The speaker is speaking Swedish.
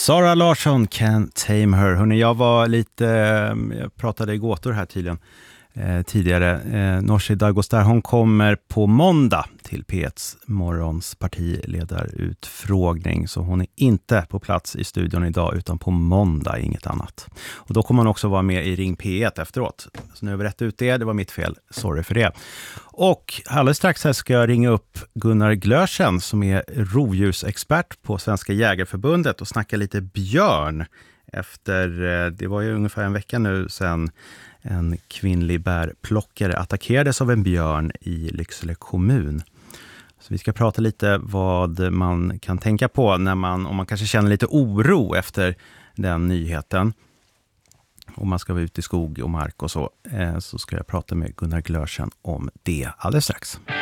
Sara Larsson, Can't Tame Her. Hörrni, jag pratade i gåtor här tidigare. Nooshi Dadgostar, hon kommer på måndag till P1s morgons partiledarutfrågning. Så hon är inte på plats i studion idag utan på måndag, inget annat. Och då kommer hon också vara med i Ring P1 efteråt. Så nu har vi rätt ut det var mitt fel. Sorry för det. Och alldeles strax här ska jag ringa upp Gunnar Glöschen som är rovdjursexpert på Svenska Jägarförbundet och snacka lite björn. Det var ju ungefär en vecka nu sedan en kvinnlig bärplockare attackerades av en björn i Lycksele kommun. Så vi ska prata lite vad man kan tänka på om man kanske känner lite oro efter den nyheten. Om man ska vara ute i skog och mark och så ska jag prata med Gunnar Glöschen om det alldeles strax.